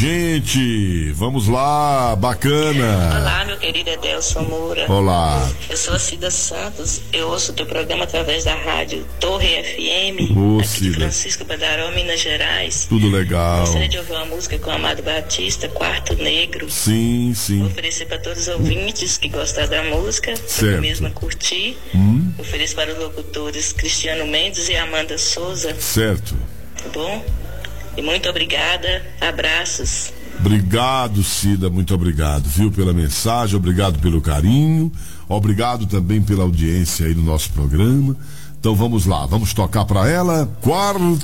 gente. Vamos lá, bacana. Olá, meu querido Edelson Moura. Olá. Eu sou a Cida Santos. Eu ouço o teu programa através da rádio Torre FM, Ô, aqui de Cida. Francisco Badaró, Minas Gerais. Tudo legal. Gostaria de ouvir uma música com o Amado Batista, Quarto Negro. Sim, sim. Vou oferecer para todos os ouvintes que gostam da música, Certo. eu mesma curti. Ofereço para os locutores Cristiano Mendes e Amanda Souza, Certo. tá bom? E muito obrigada, abraços. Obrigado, Cida, muito obrigado, viu, pela mensagem, obrigado pelo carinho, obrigado também pela audiência aí no nosso programa. Então vamos lá, vamos tocar para ela. Quarto